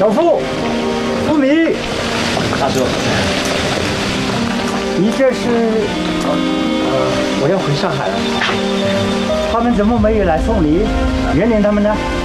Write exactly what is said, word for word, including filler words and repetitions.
老傅，福米， 大叔， 你这是？ 呃，我要回上海了。 他们怎么没有来送你？园林他们呢？